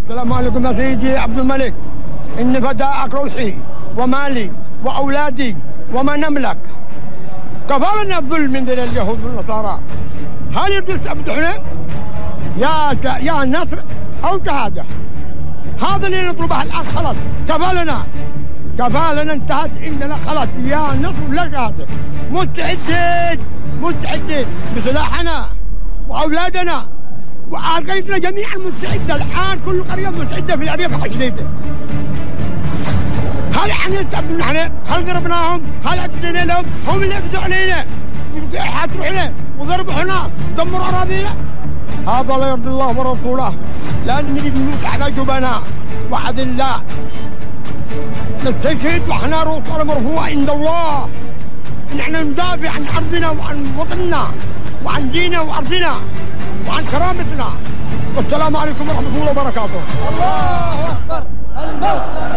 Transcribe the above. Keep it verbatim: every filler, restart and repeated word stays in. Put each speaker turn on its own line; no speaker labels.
السلام عليكم يا سيدي عبد الملك، إن فداءك روحي ومالي وأولادي وما نملك. كفى لنا الظلم من ذي اليهود والنصارى. هل يريدون يستبدحنا؟ يا يا نصر أو شهادة. هذا اللي نطلبه الآن خلاص، كفى لنا كفى لنا، انتهت عندنا خلاص، يا نصر لا شهادة. مستعدين مستعدين بسلاحنا وأولادنا وقريتنا جميعا مستعدة الآن، كل قرية مستعدة في الأرياف الحديدة. هل احنا نستقبل نحن؟ هل ضربناهم؟ هل عدينا لهم؟ هم اللي ابدوا علينا حاتروا علينا وضربونا دمروا أراضينا. هذا لا يرضي الله ورسوله، لأن نريد نموت على جبناء وأذلاء. نستشهد وإحنا رؤوسنا مرفوعة عند الله. نحن ندافع عن أرضنا وعن وطننا وعن ديننا وأرضنا وعن كرامتنا. والسلام عليكم ورحمة الله وبركاته.
الله أكبر. الموت